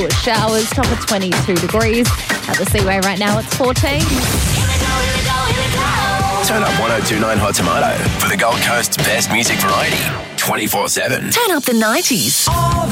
showers, top of 22 degrees. At the Seaway right now, it's 14. Turn up 1029 Hot Tomato for the Gold Coast's best music variety, 24/7. Turn up the 90s.